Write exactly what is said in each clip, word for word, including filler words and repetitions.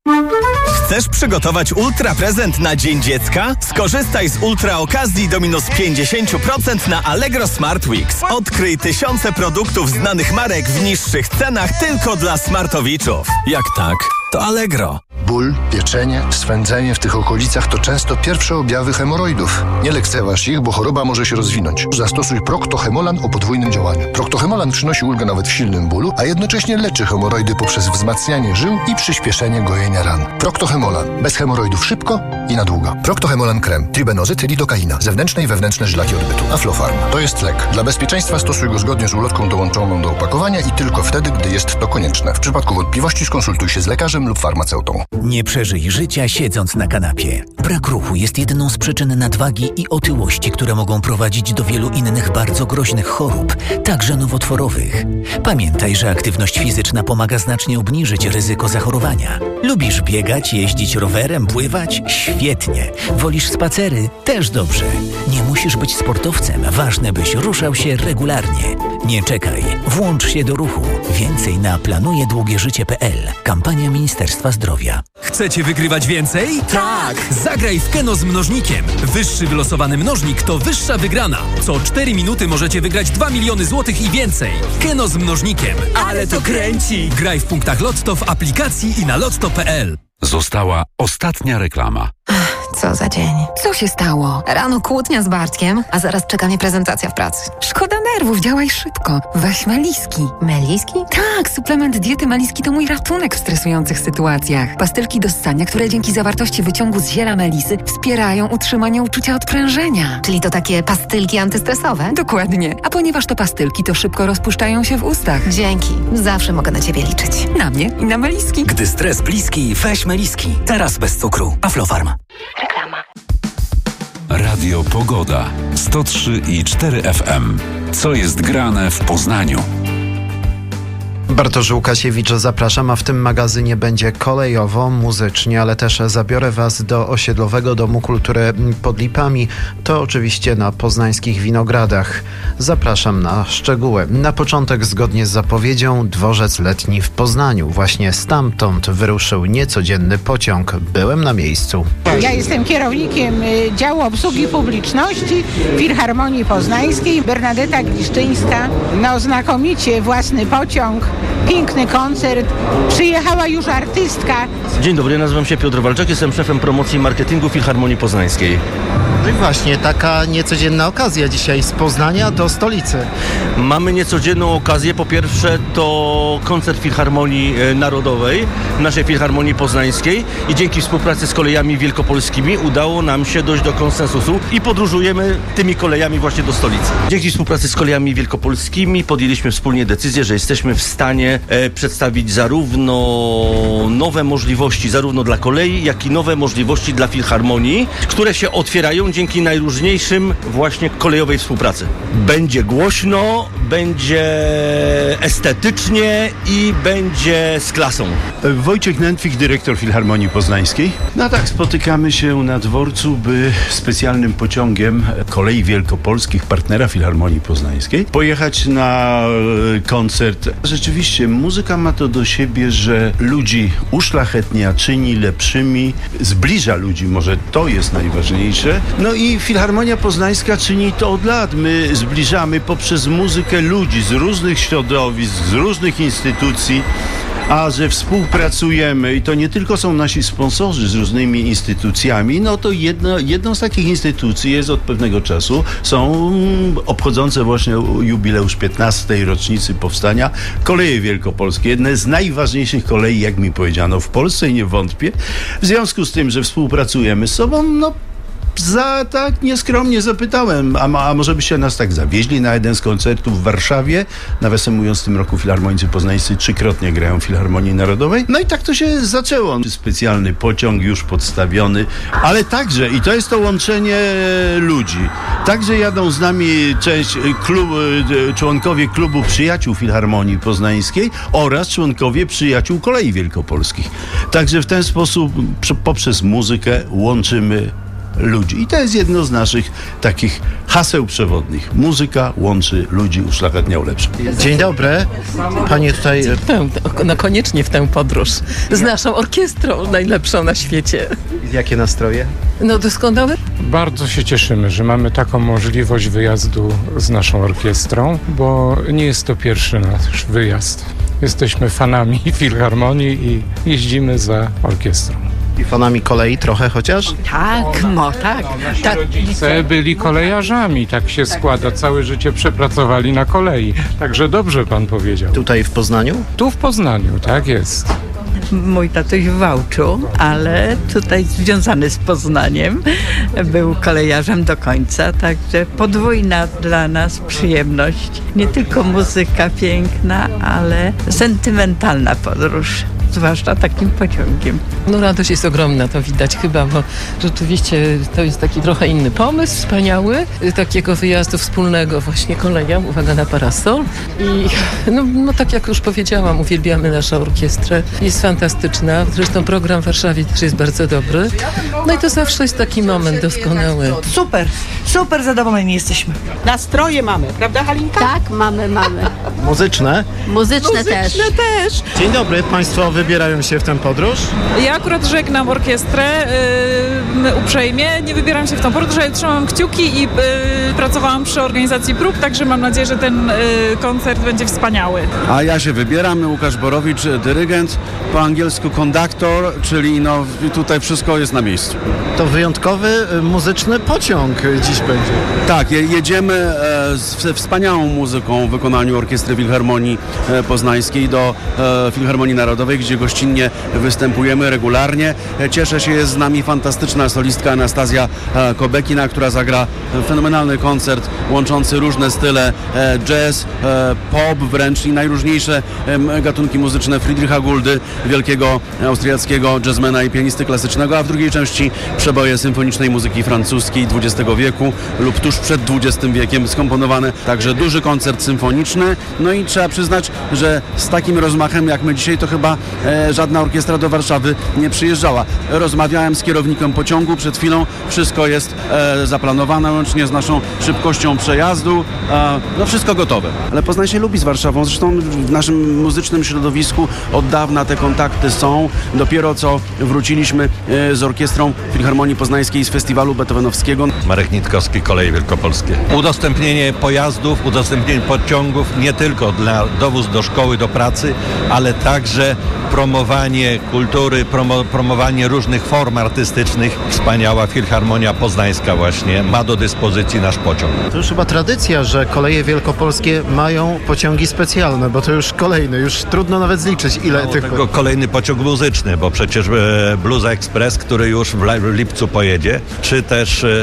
Chcesz przygotować ultra prezent na Dzień Dziecka? Skorzystaj z ultra okazji do minus pięćdziesiąt procent na Allegro Smart Weeks. Odkryj tysiące produktów znanych marek w niższych cenach tylko dla smartowiczów. Jak tak, to Allegro. Ból, pieczenie, swędzenie w tych okolicach to często pierwsze objawy hemoroidów. Nie lekceważ ich, bo choroba może się rozwinąć. Zastosuj Procto-Hemolan o podwójnym działaniu. Procto-Hemolan przynosi ulgę nawet w silnym bólu, a jednocześnie leczy hemoroidy poprzez wzmacnianie żył i przyspieszenie gojenia ran. Procto-Hemolan. Bez hemoroidów szybko i na długo. Procto-Hemolan krem. Tribenozyt, lidokaina. Zewnętrzne i wewnętrzne żylaki odbytu. Aflofarm. To jest lek. Dla bezpieczeństwa stosuj go zgodnie z ulotką dołączoną do opakowania i tylko wtedy, gdy jest to konieczne. W przypadku wątpliwości skonsultuj się z lekarzem lub farmaceutą. Nie przeżyj życia siedząc na kanapie. Brak ruchu jest jedną z przyczyn nadwagi i otyłości, które mogą prowadzić do wielu innych bardzo groźnych chorób, także nowotworowych. Pamiętaj, że aktywność fizyczna pomaga znacznie obniżyć ryzyko zachorowania. Lubisz biegać, jeździć rowerem, pływać? Świetnie. Wolisz spacery? Też dobrze. Nie musisz być sportowcem. Ważne, byś ruszał się regularnie. Nie czekaj. Włącz się do ruchu. Więcej na planuje długie życie kropka p l. Kampania Ministerstwa Zdrowia. Chcecie wygrywać więcej? Tak! Zagraj w Keno z mnożnikiem. Wyższy wylosowany mnożnik to wyższa wygrana. Co cztery minuty możecie wygrać dwa miliony złotych i więcej. Keno z mnożnikiem. Ale to kręci! Graj w punktach Lotto w aplikacji i na lotto kropka p l. Została ostatnia reklama. Co za dzień. Co się stało? Rano kłótnia z Bartkiem, a zaraz czeka mnie prezentacja w pracy. Szkoda nerwów, działaj szybko. Weź Meliski. Meliski? Tak, suplement diety Meliski to mój ratunek w stresujących sytuacjach. Pastylki do ssania, które dzięki zawartości wyciągu z ziela melisy wspierają utrzymanie uczucia odprężenia. Czyli to takie pastylki antystresowe? Dokładnie. A ponieważ to pastylki, to szybko rozpuszczają się w ustach. Dzięki. Zawsze mogę na ciebie liczyć. Na mnie i na Meliski. Gdy stres bliski, weź Meliski. Teraz bez cukru. Aflofarm. Reklama. Radio Pogoda. sto trzy i cztery F M. Co jest grane w Poznaniu? Bartosz Łukasiewicz, zapraszam, a w tym magazynie będzie kolejowo, muzycznie, ale też zabiorę Was do osiedlowego Domu Kultury pod Lipami. To oczywiście na poznańskich Winogradach. Zapraszam na szczegóły. Na początek, zgodnie z zapowiedzią, dworzec letni w Poznaniu. Właśnie stamtąd wyruszył niecodzienny pociąg. Byłem na miejscu. Ja jestem kierownikiem działu obsługi publiczności Filharmonii Poznańskiej. Bernadeta Gliszczyńska. No znakomicie, własny pociąg. Piękny koncert. Przyjechała już artystka. Dzień dobry, nazywam się Piotr Walczak, jestem szefem promocji i marketingu Filharmonii Poznańskiej. No i właśnie, taka niecodzienna okazja dzisiaj z Poznania do stolicy. Mamy niecodzienną okazję. Po pierwsze to koncert Filharmonii Narodowej, naszej Filharmonii Poznańskiej i dzięki współpracy z kolejami wielkopolskimi udało nam się dojść do konsensusu i podróżujemy tymi kolejami właśnie do stolicy. Dzięki współpracy z kolejami wielkopolskimi podjęliśmy wspólnie decyzję, że jesteśmy w stanie e, przedstawić zarówno nowe możliwości, zarówno dla kolei, jak i nowe możliwości dla Filharmonii, które się otwierają dzięki najróżniejszym właśnie kolejowej współpracy. Będzie głośno, będzie estetycznie i będzie z klasą. Wojciech Nętwik, dyrektor Filharmonii Poznańskiej. No tak, spotykamy się na dworcu, by specjalnym pociągiem Kolei Wielkopolskich, partnera Filharmonii Poznańskiej, pojechać na koncert. Rzeczywiście muzyka ma to do siebie, że ludzi uszlachetnia, czyni lepszymi, zbliża ludzi, może to jest najważniejsze. No i Filharmonia Poznańska czyni to od lat. My zbliżamy poprzez muzykę ludzi z różnych środowisk, z różnych instytucji, a że współpracujemy i to nie tylko są nasi sponsorzy z różnymi instytucjami, no to jedno, jedną z takich instytucji jest od pewnego czasu, są obchodzące właśnie jubileusz piętnastej rocznicy powstania Koleje Wielkopolskie. Jedne z najważniejszych kolei, jak mi powiedziano, w Polsce i nie wątpię. W związku z tym, że współpracujemy z sobą, no za tak nieskromnie zapytałem, a, a może byście nas tak zawieźli na jeden z koncertów w Warszawie? Nawiasem mówiąc, w tym roku filharmonicy poznańscy trzykrotnie grają w Filharmonii Narodowej. No i tak to się zaczęło. Specjalny pociąg już podstawiony, ale także, i to jest to łączenie ludzi, także jadą z nami część klubu, członkowie klubu Przyjaciół Filharmonii Poznańskiej oraz członkowie Przyjaciół Kolei Wielkopolskich. Także w ten sposób poprzez muzykę łączymy ludzi. I to jest jedno z naszych takich haseł przewodnich. Muzyka łączy ludzi, uszlachetnia, ulepsza. Dzień dobry. Panie tutaj... No koniecznie w tę podróż. Z naszą orkiestrą najlepszą na świecie. Jakie nastroje? No doskonałe. Bardzo się cieszymy, że mamy taką możliwość wyjazdu z naszą orkiestrą, bo nie jest to pierwszy nasz wyjazd. Jesteśmy fanami Filharmonii i jeździmy za orkiestrą. I fanami kolei trochę chociaż? Tak, no tak. Tak. Rodzice byli kolejarzami, tak się składa. Całe życie przepracowali na kolei. Także dobrze pan powiedział. Tutaj w Poznaniu? Tu w Poznaniu, tak jest. Mój tatuś w Wałczu, ale tutaj związany z Poznaniem. Był kolejarzem do końca, także podwójna dla nas przyjemność. Nie tylko muzyka piękna, ale sentymentalna podróż. Zwłaszcza takim pociągiem. No radość jest ogromna, to widać chyba, bo rzeczywiście to jest taki trochę inny pomysł, wspaniały, takiego wyjazdu wspólnego właśnie koleją, uwaga na parasol. I no, no tak jak już powiedziałam, uwielbiamy naszą orkiestrę, jest fantastyczna, zresztą program w Warszawie też jest bardzo dobry. No i to zawsze jest taki moment doskonały. Super, super zadowoleni jesteśmy. Nastroje mamy, prawda Halinka? Tak, mamy, mamy. Muzyczne? Muzyczne, Muzyczne też. też. Dzień dobry, państwo wybierają się w tę podróż? Ja akurat żegnam orkiestrę yy, uprzejmie, nie wybieram się w tą podróż, ale trzymam kciuki i yy, pracowałam przy organizacji prób, także mam nadzieję, że ten yy, koncert będzie wspaniały. A ja się wybieram, Łukasz Borowicz, dyrygent, po angielsku konduktor, czyli no tutaj wszystko jest na miejscu. To wyjątkowy muzyczny pociąg dziś będzie. Tak, je, jedziemy e, z wspaniałą muzyką w wykonaniu Orkiestry Filharmonii e, Poznańskiej do e, Filharmonii Narodowej, gdzie gościnnie występujemy regularnie. E, cieszę się, jest z nami fantastyczna solistka Anastazja e, Kobekina, która zagra fenomenalny koncert łączący różne style e, jazz, e, pop wręcz i najróżniejsze e, gatunki muzyczne Friedricha Guldy, wielkiego austriackiego jazzmana i pianisty klasycznego, a w drugiej części przeboje symfonicznej muzyki francuskiej dwudziestego wieku lub tuż przed dwudziestym wiekiem skomponowane. Także duży koncert symfoniczny. No i trzeba przyznać, że z takim rozmachem jak my dzisiaj to chyba e, żadna orkiestra do Warszawy nie przyjeżdżała. Rozmawiałem z kierownikiem pociągu przed chwilą. Wszystko jest e, zaplanowane łącznie z naszą szybkością przejazdu. E, no wszystko gotowe. Ale Poznań się lubi z Warszawą. Zresztą w naszym muzycznym środowisku od dawna te kontakty są. Dopiero co wróciliśmy e, z orkiestrą Filharmonii Poznańskiej z festiwalu beethovenowskiego. Marek Nitkowski, Koleje Wielkopolskie. Udostępnienie pojazdów, udostępnienie pociągów nie tylko dla dowóz do szkoły, do pracy, ale także promowanie kultury, promo, promowanie różnych form artystycznych. Wspaniała Filharmonia Poznańska właśnie ma do dyspozycji nasz pociąg. To już chyba tradycja, że Koleje Wielkopolskie mają pociągi specjalne, bo to już kolejny, już trudno nawet zliczyć ile Mało tych... Tego kolejny pociąg muzyczny, bo przecież e, Blues Express, który już w, w lipcu pojedzie, czy też e,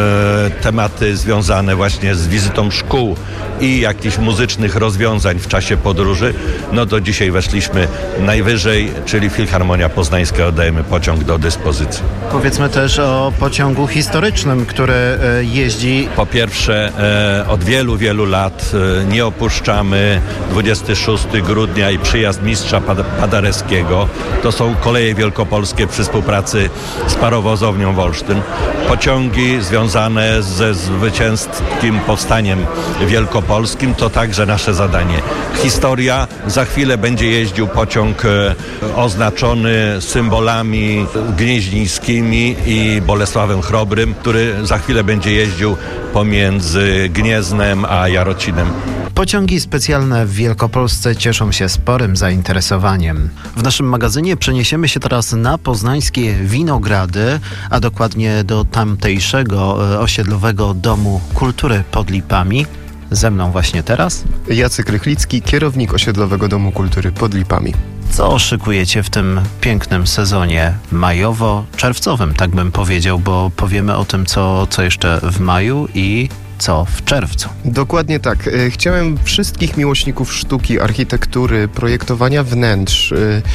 e, tematy związane właśnie z wizytą szkół i jakichś muzycznych rozwiązań w czasie podróży, no to dzisiaj weszliśmy najwyżej, czyli Filharmonia Poznańska, oddajemy pociąg do dyspozycji. Powiedzmy też o pociągu historycznym, który e, jeździ. Po pierwsze, e, od wielu, wielu lat e, nie opuszczamy dwudziestego szóstego grudnia i przyjazd mistrza Pad- Paderewskiego. To są Koleje Wielkopolskie przy współpracy z parowozownią Wolsztyn. Pociągi związane ze zwycięskim powstaniem wielkopolskim to także nasze zadanie. Historia, za chwilę będzie jeździł pociąg e, oznaczony symbolami gnieźnieńskimi i Bolesławem Chrobrym, który za chwilę będzie jeździł pomiędzy Gnieznem a Jarocinem. Pociągi specjalne w Wielkopolsce cieszą się sporym zainteresowaniem. W naszym magazynie przeniesiemy się teraz na poznańskie Winogrady, a dokładnie do tamtejszego osiedlowego Domu Kultury pod Lipami. Ze mną właśnie teraz Jacek Rychlicki, kierownik osiedlowego Domu Kultury pod Lipami. Co szykujecie w tym pięknym sezonie majowo-czerwcowym, tak bym powiedział, bo powiemy o tym, co, co jeszcze w maju i co w czerwcu. Dokładnie tak. Chciałem wszystkich miłośników sztuki, architektury, projektowania wnętrz,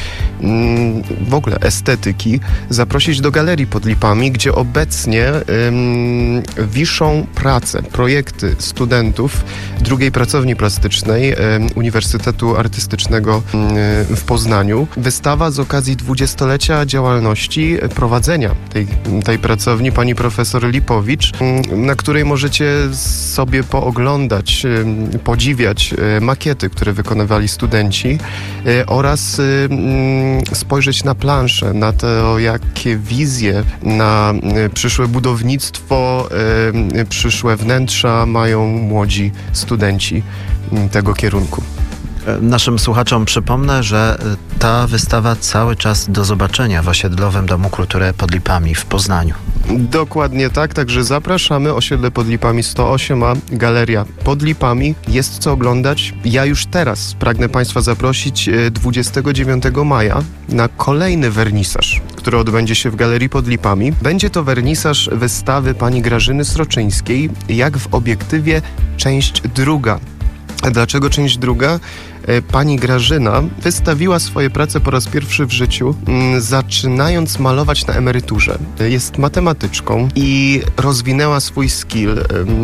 w ogóle estetyki zaprosić do Galerii pod Lipami, gdzie obecnie wiszą prace, projekty studentów drugiej pracowni plastycznej Uniwersytetu Artystycznego w Poznaniu. Wystawa z okazji dwudziestolecia działalności prowadzenia tej, tej pracowni pani profesor Lipowicz, na której możecie sobie pooglądać, podziwiać makiety, które wykonywali studenci oraz spojrzeć na planszę, na to, jakie wizje na przyszłe budownictwo, przyszłe wnętrza mają młodzi studenci tego kierunku. Naszym słuchaczom przypomnę, że ta wystawa cały czas do zobaczenia w Osiedlowym Domu Kultury pod Lipami w Poznaniu. Dokładnie tak, także zapraszamy. Osiedle pod Lipami sto osiem a, Galeria pod Lipami. Jest co oglądać. Ja już teraz pragnę Państwa zaprosić dwudziestego dziewiątego maja na kolejny wernisaż, który odbędzie się w Galerii pod Lipami. Będzie to wernisaż wystawy pani Grażyny Sroczyńskiej, Jak w obiektywie, część druga. Dlaczego część druga? Pani Grażyna wystawiła swoje prace po raz pierwszy w życiu, zaczynając malować na emeryturze. Jest matematyczką i rozwinęła swój skill.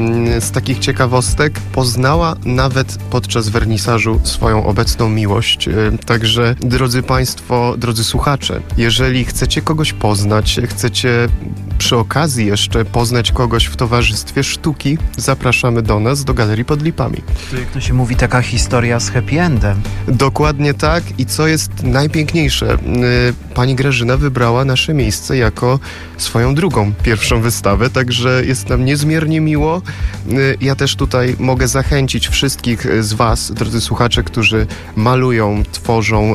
Z takich ciekawostek poznała nawet podczas wernisażu swoją obecną miłość. Także, drodzy Państwo, drodzy słuchacze, jeżeli chcecie kogoś poznać, chcecie przy okazji jeszcze poznać kogoś w towarzystwie sztuki, zapraszamy do nas, do Galerii pod Lipami. To, jak to się mówi, taka historia z happy endem. Dokładnie tak. I co jest najpiękniejsze, pani Grażyna wybrała nasze miejsce jako swoją drugą, pierwszą wystawę, także jest nam niezmiernie miło. Ja też tutaj mogę zachęcić wszystkich z Was, drodzy słuchacze, którzy malują, tworzą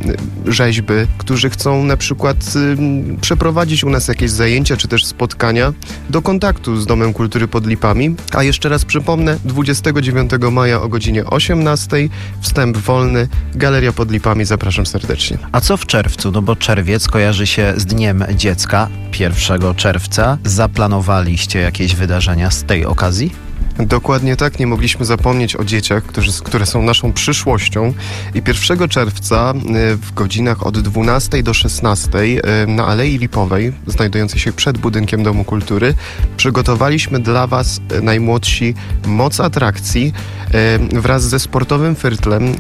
rzeźby, którzy chcą na przykład przeprowadzić u nas jakieś zajęcia, czy też spotkania, do kontaktu z Domem Kultury pod Lipami. A jeszcze raz przypomnę, dwudziestego dziewiątego maja o godzinie osiemnastej, wstęp wolny, Galeria pod Lipami, zapraszam serdecznie. A co w czerwcu? No bo czerwiec kojarzy się z Dniem Dziecka, pierwszego czerwca. Zaplanowaliście jakieś wydarzenia z tej okazji? Dokładnie tak, nie mogliśmy zapomnieć o dzieciach, którzy, które są naszą przyszłością i pierwszego czerwca w godzinach od dwunastej do szesnastej na Alei Lipowej, znajdującej się przed budynkiem Domu Kultury, przygotowaliśmy dla Was, najmłodsi, moc atrakcji. Wraz ze sportowym fyrtlem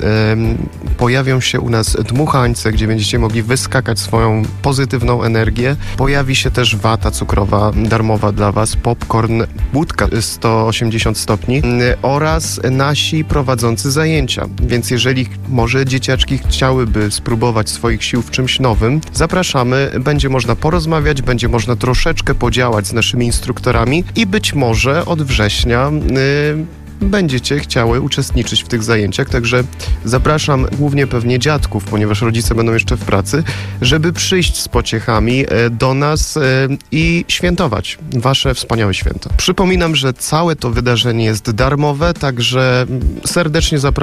pojawią się u nas dmuchańce, gdzie będziecie mogli wyskakać swoją pozytywną energię. Pojawi się też wata cukrowa darmowa dla Was, popcorn, budka sto osiemdziesiąt stopni oraz nasi prowadzący zajęcia. Więc jeżeli może dzieciaczki chciałyby spróbować swoich sił w czymś nowym, zapraszamy. Będzie można porozmawiać, będzie można troszeczkę podziałać z naszymi instruktorami i być może od września yy, będziecie chciały uczestniczyć w tych zajęciach, także zapraszam głównie pewnie dziadków, ponieważ rodzice będą jeszcze w pracy, żeby przyjść z pociechami do nas i świętować Wasze wspaniałe święto. Przypominam, że całe to wydarzenie jest darmowe, także serdecznie zapraszam.